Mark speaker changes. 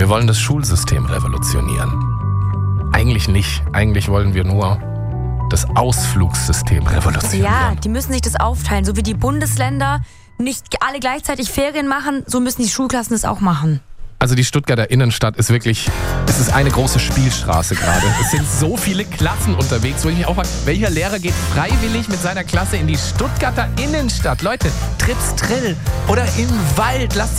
Speaker 1: Wir wollen das Schulsystem revolutionieren. Eigentlich nicht. Eigentlich wollen wir nur das Ausflugssystem revolutionieren.
Speaker 2: Ja, die müssen sich das aufteilen. So wie die Bundesländer nicht alle gleichzeitig Ferien machen, so müssen die Schulklassen das auch machen.
Speaker 1: Also die Stuttgarter Innenstadt ist wirklich, es ist eine große Spielstraße gerade. Es sind so viele Klassen unterwegs, wo ich mich auch frage, welcher Lehrer geht freiwillig mit seiner Klasse in die Stuttgarter Innenstadt? Leute, Trips Trill oder im Wald, lasst